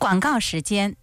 广告时间。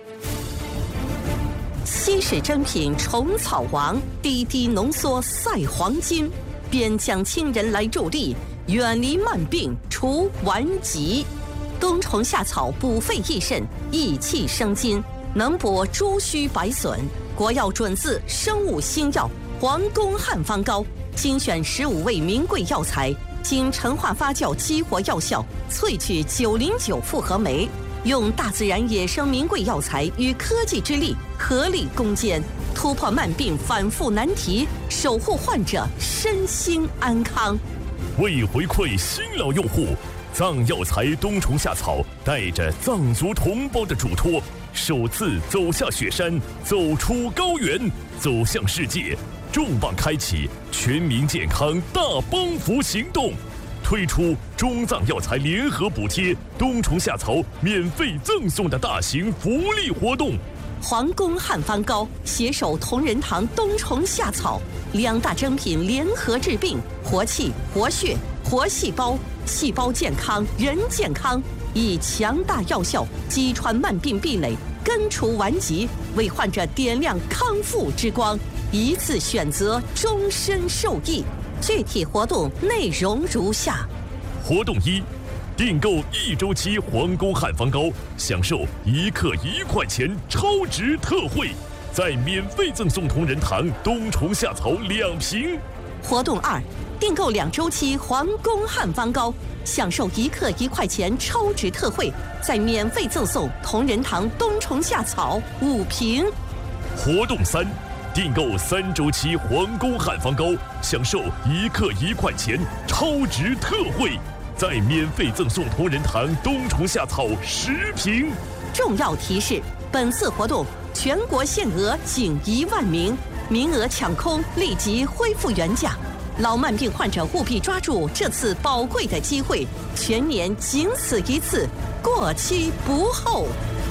稀世珍品虫草王，滴滴浓缩赛黄金，边疆亲人来助力，远离慢病除顽疾。冬虫夏草补肺益肾，益气生津，能补诸虚百损。国药准字生物新药皇宫汉方膏，精选15味名贵药材，经陈化发酵激活药效，萃取909复合酶，用大自然野生名贵药材与科技之力合力攻坚，突破慢病反复难题，守护患者身心安康。 为回馈新老用户，藏药材冬虫夏草带着藏族同胞的嘱托，首次走下雪山，走出高原，走向世界，重磅开启全民健康大帮扶行动，推出中藏药材联合补贴冬虫夏草免费赠送的大型福利活动。 皇宫汉方膏携手同仁堂冬虫夏草2大珍品联合治病，活气、活血、活细胞，细胞健康，人健康，以强大药效击穿慢病壁垒，根除顽疾，为患者点亮康复之光，一次选择，终身受益。具体活动内容如下： 活动1，订购1周期皇宫汉方膏，享受1克1块钱超值特惠，再免费赠送同仁堂冬虫夏草2瓶。 活动2，订购2周期皇宫汉方膏，享受1克1块钱超值特惠，再免费赠送同仁堂冬虫夏草5瓶。 活动3，订购3周期皇宫汉方膏，享受1克1块钱超值特惠，再免费赠送同仁堂冬虫夏草10瓶。 重要提示：本次活动全国限额仅1万名，名额抢空，立即恢复原价。老慢病患者务必抓住这次宝贵的机会，全年仅此一次，过期不候。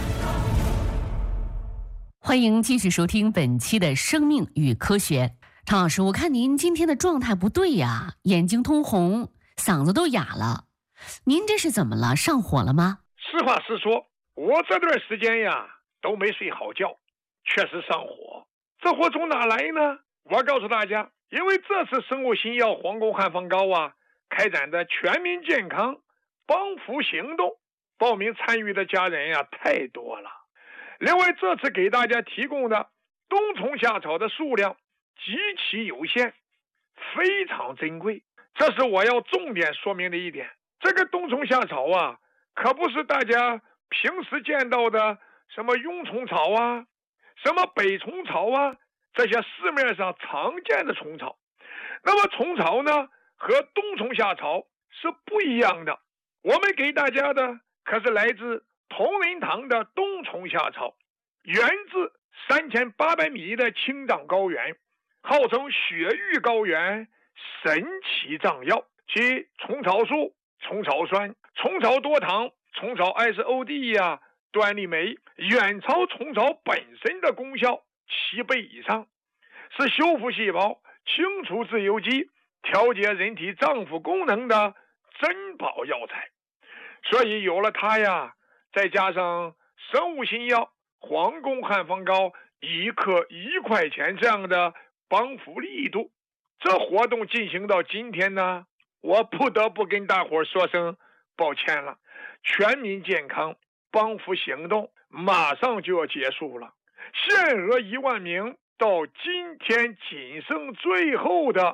欢迎继续收听本期的生命与科学。常老师，我看您今天的状态不对呀，眼睛通红，嗓子都哑了，您这是怎么了？上火了吗？ 实话实说，我这段时间呀都没睡好觉，确实上火。这火从哪来呢？我告诉大家，因为这次生物新药皇宫汉方膏啊开展的全民健康帮扶行动，报名参与的家人呀太多了。另外这次给大家提供的冬虫夏草的数量极其有限，非常珍贵，这是我要重点说明的一点。这个冬虫夏草啊可不是大家平时见到的什么臃虫草啊，什么北虫草啊，这些市面上常见的虫草。那么虫草呢和冬虫夏草是不一样的，我们给大家的可是来自同仁堂的冬虫夏草，源自3800米的青藏高原，号称雪域高原神奇藏药，其虫草素、虫草酸、虫草多糖、虫草 SOD 呀、端粒酶远超虫草本身的功效7倍以上，是修复细胞、清除自由基、调节人体脏腑功能的珍宝药材。所以有了它呀，再加上生物新药皇宫汉方膏1克1块钱这样的帮扶力度，这活动进行到今天呢，我不得不跟大伙说声抱歉了。全民健康帮扶行动马上就要结束了，限额1万名，到今天仅剩最后的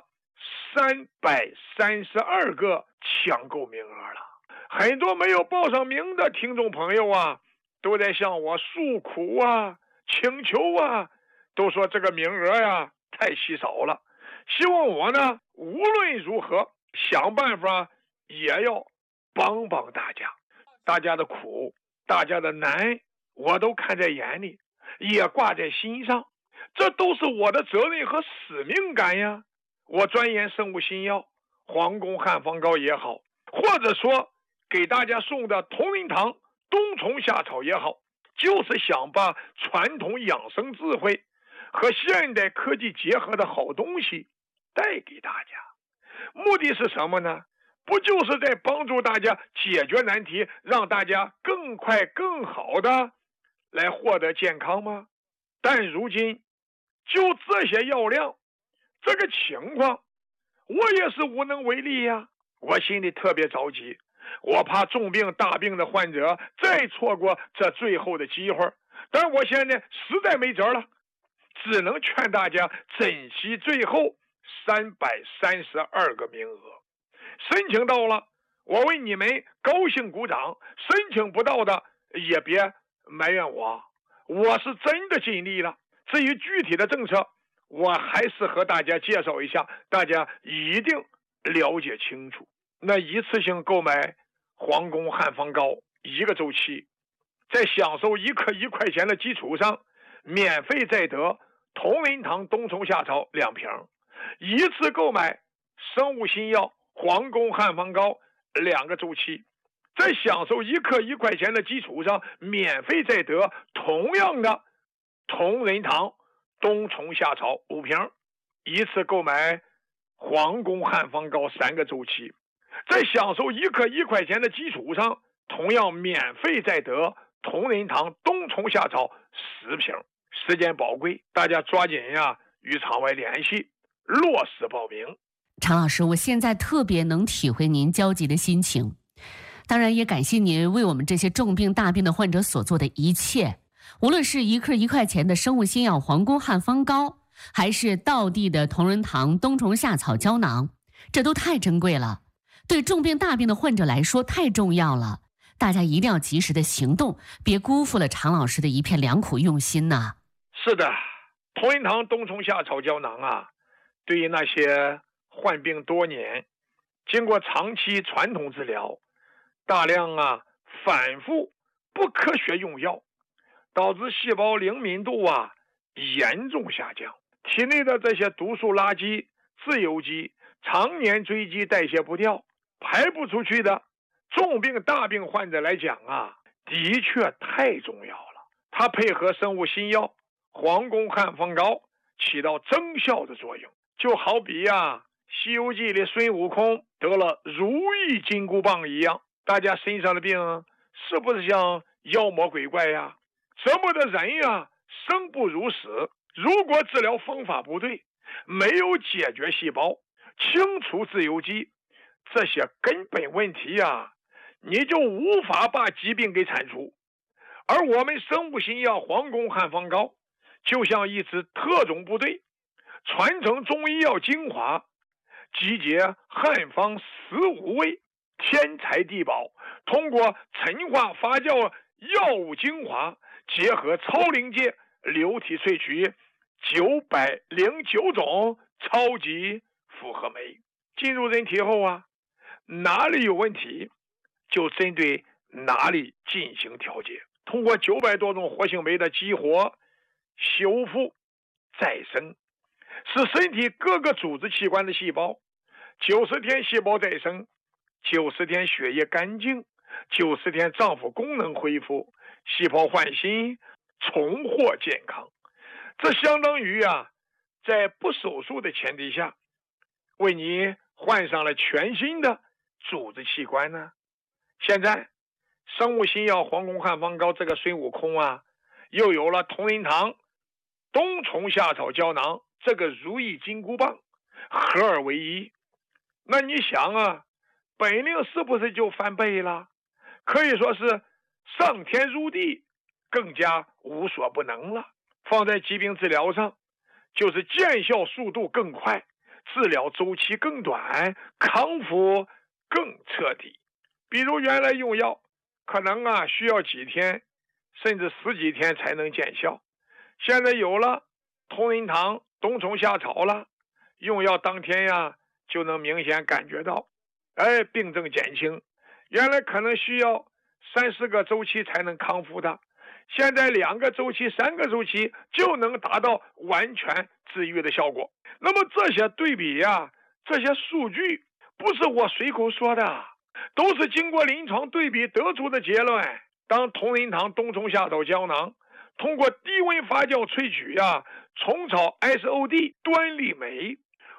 332个抢购名额了。很多没有报上名的听众朋友啊，都在向我诉苦啊、请求啊，都说这个名额呀太稀少了。希望我呢无论如何想办法也要帮帮大家，大家的苦、大家的难我都看在眼里，也挂在心上，这都是我的责任和使命感呀。我钻研生物新药皇宫汉方膏也好，或者说给大家送的同仁堂冬虫夏草也好，就是想把传统养生智慧和现代科技结合的好东西带给大家。目的是什么呢？ 不就是在帮助大家解决难题，让大家更快更好的来获得健康吗？但如今就这些药量，这个情况，我也是无能为力呀。我心里特别着急，我怕重病大病的患者再错过这最后的机会，但我现在实在没辙了，只能劝大家珍惜最后332个名额。申请到了，我为你们高兴鼓掌；申请不到的也别埋怨我，我是真的尽力了。至于具体的政策，我还是和大家介绍一下，大家一定了解清楚。那一次性购买皇宫汉方膏1个周期，在享受1克1块钱的基础上，免费再得同仁堂冬虫夏草2瓶，一次购买生物新药皇宫汉方膏2个周期，在享受1克1块钱的基础上，免费再得同样的同仁堂冬虫夏草5瓶，一次购买皇宫汉方膏3个周期，在享受1克1块钱的基础上，同样免费再得同仁堂冬虫夏草10瓶。时间宝贵，大家抓紧呀，与场外联系，落实报名。 常老师，我现在特别能体会您焦急的心情，当然也感谢您为我们这些重病大病的患者所做的一切。无论是1克1块钱的生物新药皇宫汉方膏，还是道地的同仁堂冬虫夏草胶囊，这都太珍贵了，对重病大病的患者来说太重要了。大家一定要及时的行动，别辜负了常老师的一片良苦用心呐。 是的，同仁堂冬虫夏草胶囊啊，对于那些患病多年，经过长期传统治疗，大量反复不科学用药，导致细胞灵敏度严重下降，体内的这些毒素垃圾、自由基常年堆积代谢不掉，排不出去的重病大病患者来讲的确太重要了。它配合生物新药皇宫汉方膏起到增效的作用，就好比西游记里孙悟空得了如意金箍棒一样。大家身上的病是不是像妖魔鬼怪折磨的人生不如死？如果治疗方法不对，没有解决细胞，清除自由基，这些根本问题你就无法把疾病给铲除。而我们生物新药皇宫汉方膏就像一支特种部队，传承中医药精华，集结汉方15味天才地宝，通过陈化发酵药物精华，结合超临界流体萃取909种超级复合酶，进入人体后哪里有问题就针对哪里进行调节，通过900多种活性酶的激活、修复、再生，使身体各个组织器官的细胞90天细胞再生，90天血液干净，90天脏腑功能恢复，细胞焕新，重获健康。这相当于在不手术的前提下，为你换上了全新的组织器官呢。现在生物新药皇宫汉方膏这个孙悟空又有了同仁堂冬虫夏草胶囊这个如意金箍棒，合二为一。那你想本领是不是就翻倍了？可以说是上天入地，更加无所不能了。放在疾病治疗上，就是见效速度更快，治疗周期更短，康复更彻底。比如原来用药可能需要几天甚至10几天才能见效，现在有了同仁堂冬虫夏草了，用药当天就能明显感觉到病症减轻。原来可能需要30个周期才能康复的，现在2个周期3个周期就能达到完全治愈的效果。那么这些对比这些数据不是我随口说的，都是经过临床对比得出的结论。当同仁堂冬虫夏草胶囊通过低温发酵萃取虫草 SOD 端粒酶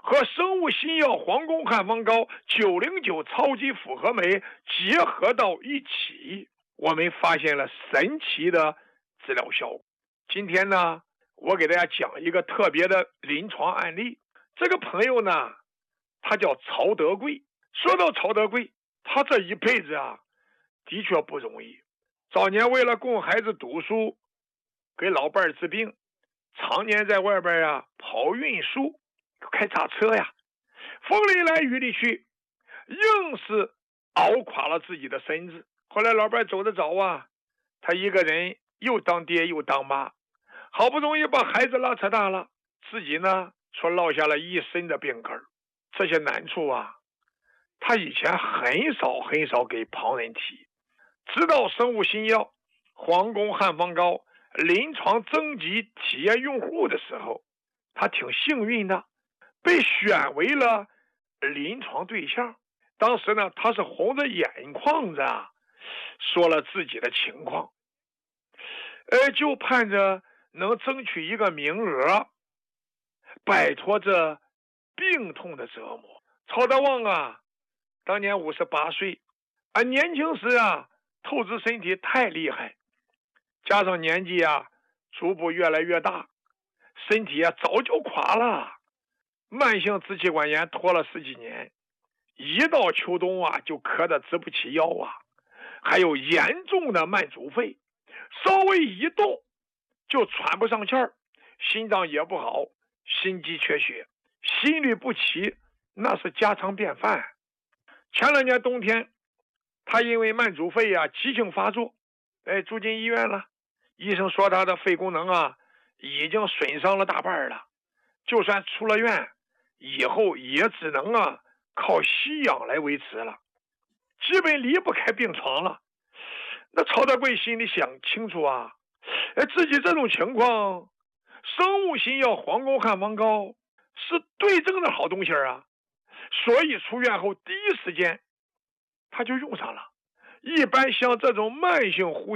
和生物新药黄宫汉方膏909超级复合酶结合到一起，我们发现了神奇的治疗效果。今天呢，我给大家讲一个特别的临床案例。这个朋友呢，他叫曹德贵。说到曹德贵，他这一辈子啊，的确不容易。早年为了供孩子读书，给老伴儿治病，常年在外边啊跑运输，开大车呀，风里来雨里去，硬是熬垮了自己的身子。后来老伴儿走得早啊，他一个人又当爹又当妈，好不容易把孩子拉扯大了，自己呢却落下了一身的病根。这些难处啊，他以前很少给旁人提。直到生物新药黄宫汉方膏临床征集体验用户的时候，他挺幸运的，被选为了临床对象。当时呢，他是红着眼眶子啊，说了自己的情况，就盼着能争取一个名额，摆脱这病痛的折磨。曹德旺啊，当年58岁，年轻时啊，透支身体太厉害，加上年纪啊逐步越来越大，身体啊早就垮了，慢性支气管炎拖了10几年，一到秋冬啊就咳得直不起腰啊，还有严重的慢阻肺，稍微一动就喘不上气儿，心脏也不好，心肌缺血，心律不齐，那是家常便饭。前2年冬天，他因为慢阻肺啊急性发作，住进医院了。医生说他的肺功能啊已经损伤了大半了，就算出了院，以后也只能啊靠吸氧来维持了，基本离不开病床了。那曹德贵心里想清楚啊，自己这种情况，生物新药黄宫汉方膏是对症的好东西啊，所以出院后第一时间他就用上了。一般像这种慢性呼